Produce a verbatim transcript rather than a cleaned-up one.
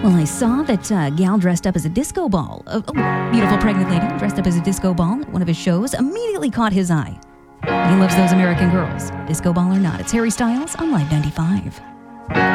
Well, I saw that uh, gal dressed up as a disco ball. Uh, oh, beautiful pregnant lady dressed up as a disco ball at one of his shows immediately caught his eye. He loves those American girls. Disco ball or not, it's Harry Styles on Live ninety-five.